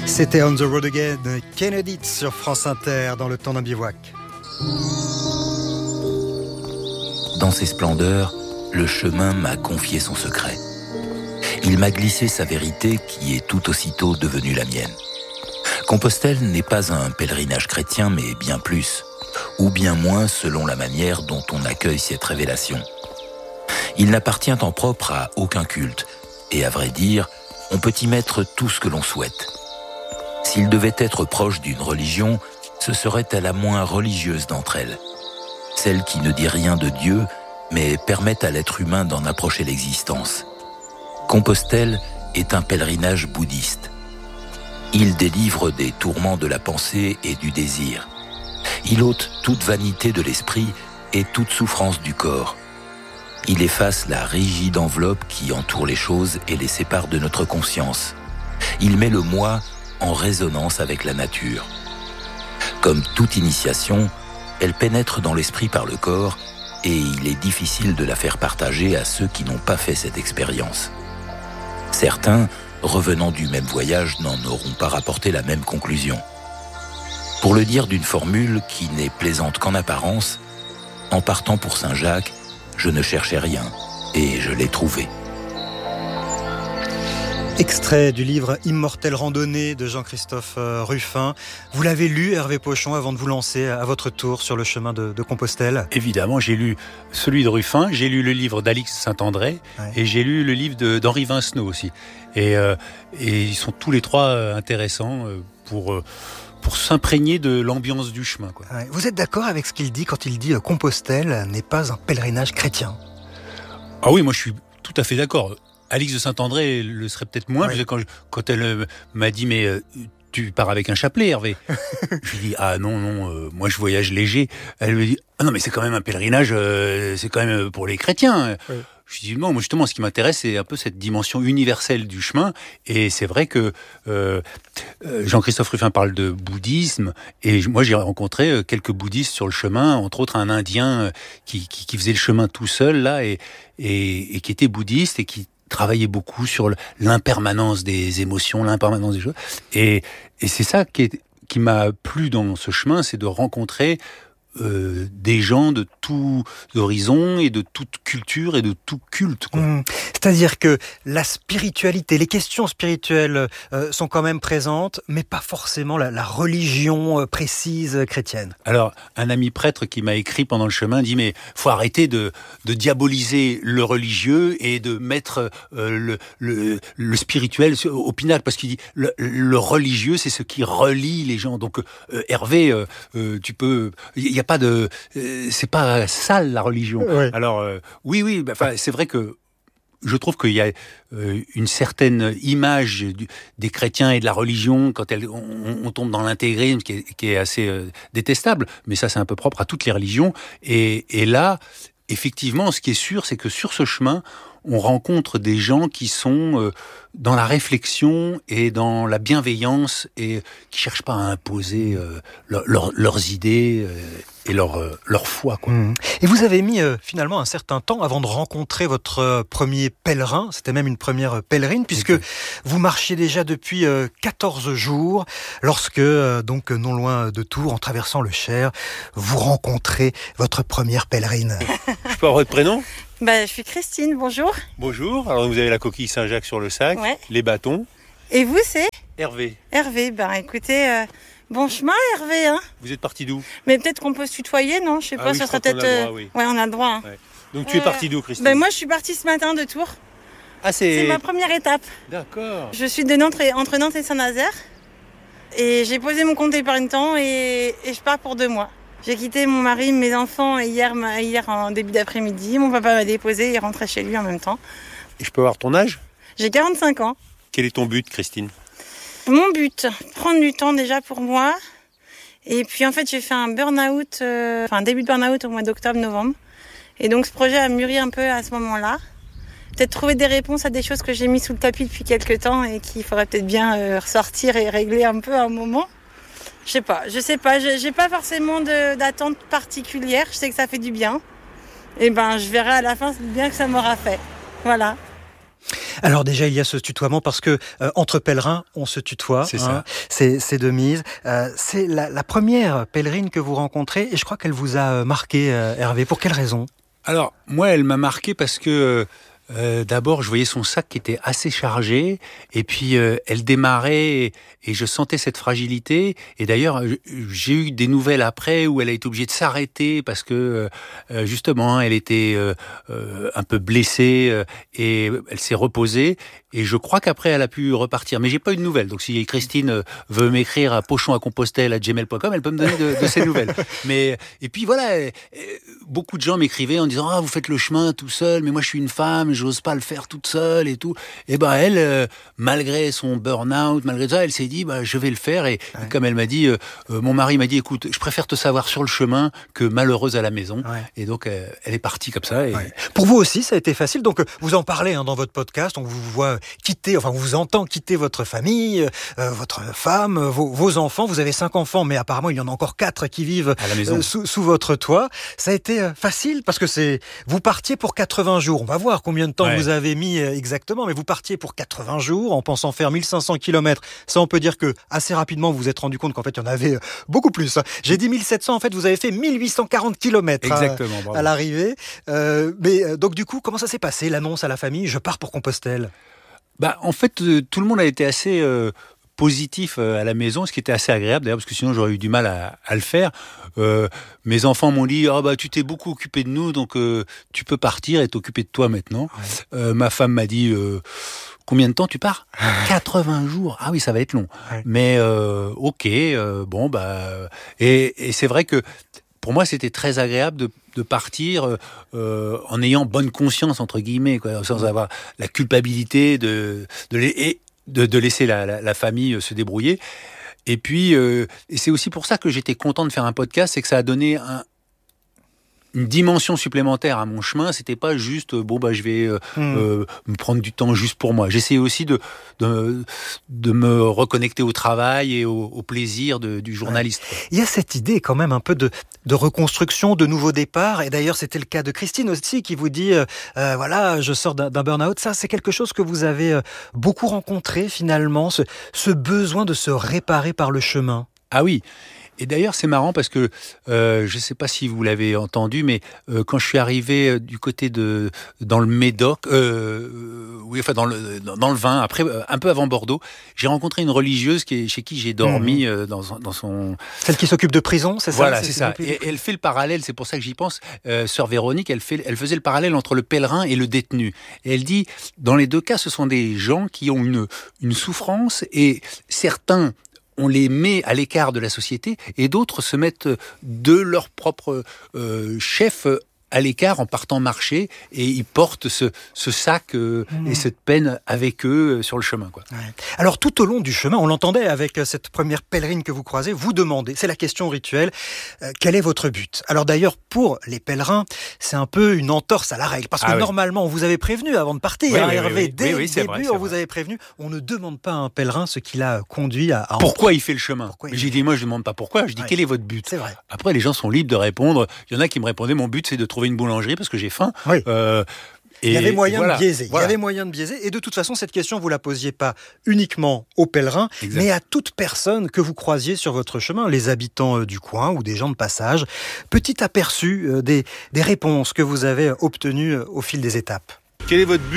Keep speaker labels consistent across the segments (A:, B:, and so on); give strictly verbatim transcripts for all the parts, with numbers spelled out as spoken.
A: C'était On the Road Again, Kennedy sur France Inter, dans le temps d'un bivouac.
B: Dans ses splendeurs, le chemin m'a confié son secret. Il m'a glissé sa vérité qui est tout aussitôt devenue la mienne. Compostelle n'est pas un pèlerinage chrétien, mais bien plus, ou bien moins selon la manière dont on accueille cette révélation. Il n'appartient en propre à aucun culte, et à vrai dire, on peut y mettre tout ce que l'on souhaite. S'il devait être proche d'une religion, ce serait à la moins religieuse d'entre elles. Celle qui ne dit rien de Dieu, mais permet à l'être humain d'en approcher l'existence. Compostelle est un pèlerinage bouddhiste. Il délivre des tourments de la pensée et du désir. Il ôte toute vanité de l'esprit et toute souffrance du corps. Il efface la rigide enveloppe qui entoure les choses et les sépare de notre conscience. Il met le moi en résonance avec la nature. Comme toute initiation, elle pénètre dans l'esprit par le corps et il est difficile de la faire partager à ceux qui n'ont pas fait cette expérience. Certains, revenant du même voyage, n'en auront pas rapporté la même conclusion. Pour le dire d'une formule qui n'est plaisante qu'en apparence, en partant pour Saint-Jacques, je ne cherchais rien et je l'ai trouvé.
A: Extrait du livre Immortelle randonnée de Jean-Christophe Rufin. Vous l'avez lu, Hervé Pochon, avant de vous lancer à votre tour sur le chemin de, de Compostelle?
C: Évidemment, j'ai lu celui de Rufin, j'ai lu le livre d'Alix Saint-André, ouais. Et j'ai lu le livre de, d'Henri Vincenot aussi. Et, euh, et ils sont tous les trois intéressants pour... Euh, pour s'imprégner de l'ambiance du chemin, quoi.
A: Ouais. Vous êtes d'accord avec ce qu'il dit quand il dit euh, Compostelle n'est pas un pèlerinage chrétien?
C: Ah oui, moi je suis tout à fait d'accord. Alix de Saint-André le serait peut-être moins, ouais. Parce que quand, je, quand elle euh, m'a dit mais euh, tu pars avec un chapelet, Hervé. Je lui dis ah non non, euh, moi je voyage léger. Elle me dit ah non mais c'est quand même un pèlerinage, euh, c'est quand même pour les chrétiens. Ouais. Je dis non, moi justement, ce qui m'intéresse, c'est un peu cette dimension universelle du chemin. Et c'est vrai que euh, Jean-Christophe Rufin parle de bouddhisme, et moi j'ai rencontré quelques bouddhistes sur le chemin, entre autres un Indien qui, qui, qui faisait le chemin tout seul là, et, et, et qui était bouddhiste et qui travaillait beaucoup sur l'impermanence des émotions, l'impermanence des choses. Et, et c'est ça qui, est, qui m'a plu dans ce chemin, c'est de rencontrer Euh, des gens de tous horizons et de toute culture et de tout culte, quoi.
A: Mmh. C'est-à-dire que la spiritualité, les questions spirituelles euh, sont quand même présentes, mais pas forcément la, la religion euh, précise chrétienne.
C: Alors, un ami prêtre qui m'a écrit pendant le chemin dit mais faut arrêter de, de diaboliser le religieux et de mettre euh, le, le, le spirituel au pinacle, parce qu'il dit le, le religieux c'est ce qui relie les gens. Donc euh, Hervé, euh, euh, tu peux, il y a pas de, euh, c'est pas sale la religion. Ouais. Alors euh, oui, oui, bah, c'est vrai que je trouve qu'il y a euh, une certaine image du, des chrétiens et de la religion quand elle, on, on tombe dans l'intégrisme qui est, qui est assez euh, détestable. Mais ça, c'est un peu propre à toutes les religions. Et, et là, effectivement, ce qui est sûr, c'est que sur ce chemin, on rencontre des gens qui sont euh, dans la réflexion et dans la bienveillance et qui cherchent pas à imposer euh, leur, leur, leurs idées euh, et leur, euh, leur foi, quoi.
A: Mmh. Et vous avez mis euh, finalement un certain temps avant de rencontrer votre euh, premier pèlerin. C'était même une première pèlerine, puisque okay. Vous marchiez déjà depuis euh, quatorze jours, lorsque, euh, donc non loin de Tours, en traversant le Cher, vous rencontrez votre première pèlerine.
C: Je peux avoir votre prénom ?
D: Bah, je suis Christine, bonjour.
C: Bonjour, alors vous avez la coquille Saint-Jacques sur le sac, ouais. Les bâtons.
D: Et vous, c'est ?
C: Hervé.
D: Hervé, bah écoutez, euh, bon chemin Hervé. Hein.
C: Vous êtes parti d'où ?
D: Mais peut-être qu'on peut se tutoyer, non ? Je sais
C: ah
D: pas,
C: oui,
D: ça sera peut-être...
C: On a le droit, oui.
D: Ouais, on a le droit. Hein.
C: Ouais. Donc tu euh, es parti d'où, Christine ?
D: Bah moi, je suis partie ce matin de Tours.
C: Ah, c'est...
D: C'est ma première étape.
C: D'accord.
D: Je suis de Nantes et, entre Nantes et Saint-Nazaire. Et j'ai posé mon compte épargne-temps et, et je pars pour deux mois. J'ai quitté mon mari, mes enfants hier, hier en début d'après-midi. Mon papa m'a déposé, il rentrait chez lui en même temps.
C: Et je peux avoir ton âge ?
D: J'ai quarante-cinq ans.
C: Quel est ton but, Christine ?
D: Mon but, prendre du temps déjà pour moi. Et puis en fait, j'ai fait un burn-out, euh, enfin un début de burn-out au mois d'octobre-novembre. Et donc ce projet a mûri un peu à ce moment-là. Peut-être trouver des réponses à des choses que j'ai mis sous le tapis depuis quelques temps et qu'il faudrait peut-être bien euh, ressortir et régler un peu à un moment. Je sais pas, je sais pas, j'ai pas forcément de, d'attente particulière, je sais que ça fait du bien. Et ben, je verrai à la fin bien que ça m'aura fait. Voilà.
A: Alors déjà, il y a ce tutoiement parce que euh, entre pèlerins, on se tutoie.
C: C'est
A: hein,
C: ça.
A: C'est, c'est de mise. Euh, c'est la, la première pèlerine que vous rencontrez et je crois qu'elle vous a marqué, euh, Hervé. Pour quelle raison ?
C: Alors, moi, elle m'a marqué parce que euh, d'abord, je voyais son sac qui était assez chargé et puis euh, elle démarrait et, et je sentais cette fragilité. Et d'ailleurs, j'ai eu des nouvelles après où elle a été obligée de s'arrêter parce que euh, justement, elle était euh, euh, un peu blessée euh, et elle s'est reposée. Et je crois qu'après, elle a pu repartir. Mais j'ai pas eu de nouvelles. Donc, si Christine veut m'écrire à pochon à compostelle arobase gmail point com, elle peut me donner de, de ses nouvelles. Mais, et puis voilà, beaucoup de gens m'écrivaient en disant « Ah, vous faites le chemin tout seul, mais moi je suis une femme, j'ose pas le faire toute seule et tout. » Et ben elle, euh, malgré son burn-out, malgré ça, elle s'est dit bah, « Je vais le faire. » Et, ouais. et comme elle m'a dit, euh, mon mari m'a dit « Écoute, je préfère te savoir sur le chemin que malheureuse à la maison. Ouais. » Et donc, euh, elle est partie comme ça. Et...
A: Ouais. Pour vous aussi, ça a été facile. Donc, vous en parlez hein, dans votre podcast. On vous voit quitter, enfin, on vous entend quitter votre famille, euh, votre femme, vos, vos enfants. Vous avez cinq enfants, mais apparemment, il y en a encore quatre qui vivent
C: à la maison.
A: Euh, sous, sous votre toit. Ça a été euh, facile parce que c'est, vous partiez pour quatre-vingts jours. On va voir combien de temps ouais. vous avez mis euh, exactement, mais vous partiez pour quatre-vingts jours en pensant faire mille cinq cents kilomètres. Ça, on peut dire que assez rapidement, vous vous êtes rendu compte qu'en fait, il y en avait euh, beaucoup plus. J'ai dit mille sept cents, en fait, vous avez fait mille huit cent quarante kilomètres
C: Exactement,
A: à, à l'arrivée. Euh, mais euh, donc, du coup, comment ça s'est passé, l'annonce à la famille ? Je pars pour Compostelle.
C: Bah, en fait, euh, tout le monde a été assez euh, positif euh, à la maison, ce qui était assez agréable d'ailleurs, parce que sinon j'aurais eu du mal à, à le faire. Euh, mes enfants m'ont dit oh, « bah, tu t'es beaucoup occupé de nous, donc euh, tu peux partir et t'occuper de toi maintenant. Ouais. » euh, Ma femme m'a dit euh, « Combien de temps tu pars ?»« quatre-vingts jours. Ah oui, ça va être long. Ouais. » Mais euh, ok, euh, bon, bah... Et, et c'est vrai que pour moi, c'était très agréable de, de partir euh, en ayant bonne conscience, entre guillemets, quoi, sans avoir la culpabilité de, de, et de, de laisser la, la, la famille se débrouiller. Et puis, euh, et c'est aussi pour ça que j'étais content de faire un podcast, c'est que ça a donné un, une dimension supplémentaire à mon chemin. C'était pas juste, bon, bah, je vais euh, mmh. euh, me prendre du temps juste pour moi. J'essayais aussi de, de, de me reconnecter au travail et au, au plaisir de, du journaliste.
A: Ouais. Il y a cette idée quand même un peu de, de reconstruction, de nouveau départ. Et d'ailleurs, c'était le cas de Christine aussi qui vous dit, euh, euh, voilà, je sors d'un, d'un burn-out. Ça, c'est quelque chose que vous avez euh, beaucoup rencontré finalement, ce, ce besoin de se réparer par le chemin.
C: Ah oui. Et d'ailleurs, c'est marrant parce que euh, je ne sais pas si vous l'avez entendu, mais euh, quand je suis arrivé euh, du côté de dans le Médoc, euh, oui, enfin dans le dans le vin, après euh, un peu avant Bordeaux, j'ai rencontré une religieuse qui est, chez qui j'ai dormi mmh. euh, dans dans son.
A: Celle qui s'occupe de prison, c'est ça ?
C: Voilà, c'est, c'est ça. Et, et elle fait le parallèle. C'est pour ça que j'y pense. Euh, Sœur Véronique, elle fait, elle faisait le parallèle entre le pèlerin et le détenu. Et elle dit, dans les deux cas, ce sont des gens qui ont une une souffrance et certains. On les met à l'écart de la société et d'autres se mettent de leur propre euh, chef à l'écart en partant marcher et ils portent ce, ce sac euh, mmh. et cette peine avec eux euh, sur le chemin. Quoi.
A: Ouais. Alors tout au long du chemin, on l'entendait avec cette première pèlerine que vous croisez, vous demandez, c'est la question rituelle, euh, quel est votre but ? Alors d'ailleurs pour les pèlerins, c'est un peu une entorse à la règle parce que ah, normalement oui. on vous avait prévenu avant de partir,
C: oui,
A: hein,
C: oui,
A: Hervé,
C: oui,
A: dès
C: oui, oui,
A: le
C: c'est
A: début
C: vrai,
A: on
C: c'est
A: vous
C: vrai.
A: avait prévenu, on ne demande pas à un pèlerin ce qui l'a conduit à... à
C: pourquoi il fait le chemin ?
A: Pourquoi
C: J'ai dit moi je ne demande pas pourquoi, je dis ouais. quel est votre but ?
A: C'est vrai.
C: Après les gens sont libres de répondre, il y en a qui me répondaient mon but c'est de trouver une boulangerie parce que j'ai faim.
A: Oui.
C: Euh,
A: et, il y avait moyen
C: voilà,
A: de biaiser.
C: Voilà.
A: Il y avait moyen de biaiser. Et de toute façon, cette question, vous la posiez pas uniquement aux pèlerins, exact. mais à toute personne que vous croisiez sur votre chemin, les habitants du coin ou des gens de passage. Petit aperçu euh, des, des réponses que vous avez obtenues au fil des étapes.
E: Quel est votre but ?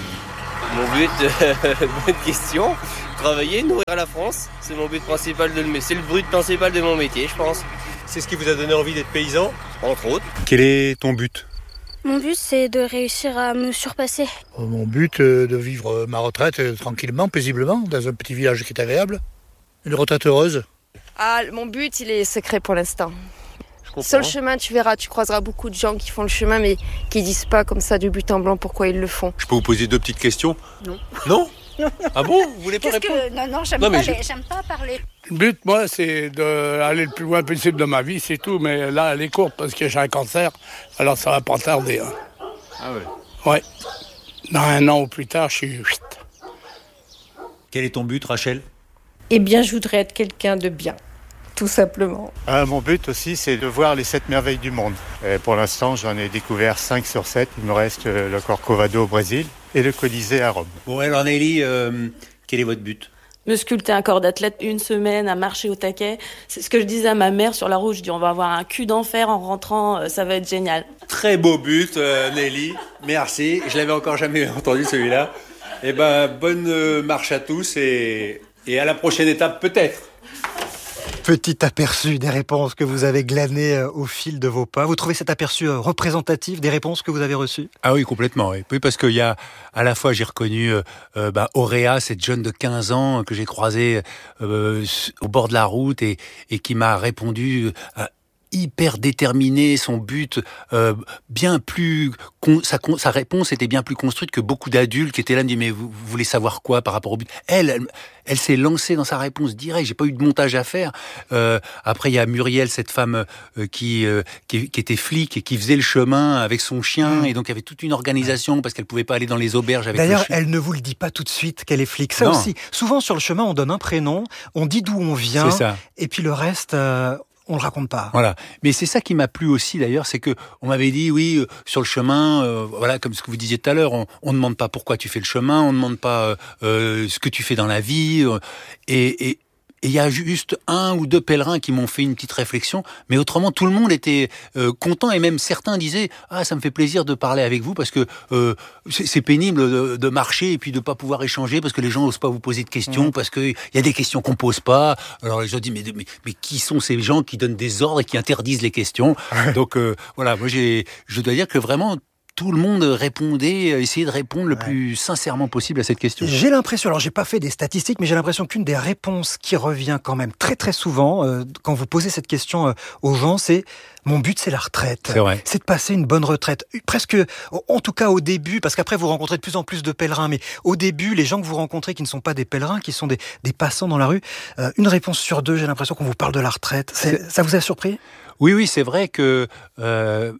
F: Mon but, euh, bonne question. Travailler, nourrir la France, c'est mon but principal de le, c'est le but principal de mon métier, je pense.
E: C'est ce qui vous a donné envie d'être paysan ?
F: Entre autres.
E: Quel est ton but ?
G: Mon but, c'est de réussir à me surpasser.
H: Mon but, euh, de vivre ma retraite euh, tranquillement, paisiblement, dans un petit village qui est agréable. Une retraite heureuse.
I: Ah, mon but, il est secret pour l'instant. Sur le chemin, tu verras, tu croiseras beaucoup de gens qui font le chemin, mais qui disent pas comme ça du but en blanc pourquoi ils le font.
E: Je peux vous poser deux petites questions ?
G: Non.
E: Non ? Ah bon ? Vous voulez pas
G: Qu'est-ce
E: répondre ?
G: que... Non, non, j'aime,
E: non,
G: pas
E: je...
G: les... j'aime pas parler.
J: Le but, moi, c'est d'aller le plus loin possible de ma vie, c'est tout. Mais là, elle est courte parce que j'ai un cancer, alors ça va pas tarder. Hein.
E: Ah ouais ?
J: Ouais. Dans un an ou plus tard, je suis...
C: Quel est ton but, Rachel ?
K: Eh bien, je voudrais être quelqu'un de bien. Tout simplement.
L: Euh, mon but aussi, c'est de voir les sept merveilles du monde. Et pour l'instant, j'en ai découvert cinq sur sept. Il me reste le Corcovado au Brésil. et le Colisée à Rome.
C: Bon, alors Nelly, euh, quel est votre but ?
M: Me sculpter un corps d'athlète une semaine, à marcher au taquet. C'est ce que je disais à ma mère sur la route. Je dis, on va avoir un cul d'enfer en rentrant, ça va être génial.
C: Très beau but, euh, Nelly. Merci. Je l'avais encore jamais entendu celui-là. Eh ben, bonne marche à tous et, et à la prochaine étape peut-être.
A: Petit aperçu des réponses que vous avez glanées au fil de vos pas. Vous trouvez cet aperçu représentatif des réponses que vous avez reçues ?
C: Ah oui, complètement. Oui, oui parce qu'il y a, à la fois, j'ai reconnu euh, bah, Auréa, cette jeune de quinze ans que j'ai croisée euh, au bord de la route et, et qui m'a répondu euh, hyper déterminé, son but euh, bien plus con, sa, sa réponse était bien plus construite que beaucoup d'adultes qui étaient là me disaient mais vous, vous voulez savoir quoi par rapport au but. Elle, elle, elle s'est lancée dans sa réponse directe. J'ai pas eu de montage à faire. Euh, après il y a Muriel, cette femme euh, qui, euh, qui qui était flic et qui faisait le chemin avec son chien mmh. et donc il y avait toute une organisation parce qu'elle pouvait pas aller dans les auberges avec.
A: D'ailleurs,
C: le chien.
A: Elle ne vous le dit pas tout de suite qu'elle est flic. Ça
C: non.
A: aussi. Souvent sur le chemin, on donne un prénom, on dit d'où on vient,
C: c'est ça.
A: Et puis le reste. Euh... on le raconte pas.
C: Voilà. Mais c'est ça qui m'a plu aussi d'ailleurs, c'est que on m'avait dit oui euh, sur le chemin, euh, voilà comme ce que vous disiez tout à l'heure, on, on demande pas pourquoi tu fais le chemin, on demande pas euh, ce que tu fais dans la vie, euh, et et Et il y a juste un ou deux pèlerins qui m'ont fait une petite réflexion, mais autrement tout le monde était euh, content et même certains disaient ah ça me fait plaisir de parler avec vous parce que euh, c'est, c'est pénible de, de marcher et puis de pas pouvoir échanger parce que les gens n'osent pas vous poser de questions mmh. parce que il y a des questions qu'on pose pas. Alors les gens disent mais, mais mais qui sont ces gens qui donnent des ordres et qui interdisent les questions? Donc euh, voilà, moi j'ai je dois dire que vraiment tout le monde répondait, essayait de répondre le ouais. plus sincèrement possible à cette question.
A: J'ai l'impression, alors j'ai pas fait des statistiques, mais j'ai l'impression qu'une des réponses qui revient quand même très très souvent euh, quand vous posez cette question euh, aux gens, c'est mon but c'est la retraite.
C: C'est vrai.
A: C'est de passer une bonne retraite. Presque, en tout cas au début, parce qu'après vous rencontrez de plus en plus de pèlerins, mais au début, les gens que vous rencontrez qui ne sont pas des pèlerins, qui sont des, des passants dans la rue, euh, une réponse sur deux, j'ai l'impression qu'on vous parle de la retraite. C'est, c'est... Ça vous a surpris ?
C: Oui, oui, c'est vrai que... Euh...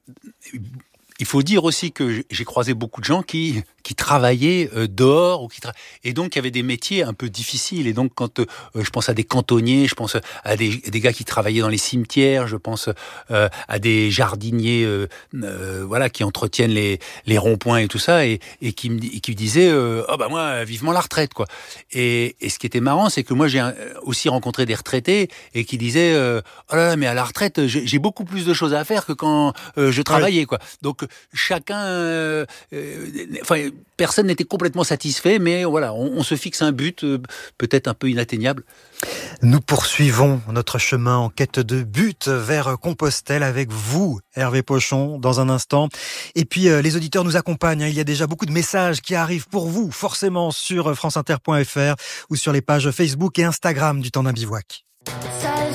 C: Il faut dire aussi que j'ai croisé beaucoup de gens qui qui travaillaient euh, dehors ou qui tra... et donc il y avait des métiers un peu difficiles et donc quand euh, je pense à des cantonniers, je pense à des, des gars qui travaillaient dans les cimetières, je pense euh, à des jardiniers euh, euh, voilà qui entretiennent les les ronds-points et tout ça et et qui me et qui me disaient euh, oh bah moi vivement la retraite quoi. Et et ce qui était marrant c'est que moi j'ai aussi rencontré des retraités et qui disaient euh, oh là là mais à la retraite j'ai, j'ai beaucoup plus de choses à faire que quand euh, je travaillais quoi. Donc chacun euh, euh, enfin personne n'était complètement satisfait, mais voilà, on, on se fixe un but euh, peut-être un peu inatteignable.
A: Nous poursuivons notre chemin en quête de but vers Compostelle avec vous, Hervé Pochon, dans un instant. Et puis euh, les auditeurs nous accompagnent. Hein. Il y a déjà beaucoup de messages qui arrivent pour vous, forcément sur franceinter point f r ou sur les pages Facebook et Instagram du Temps d'un bivouac.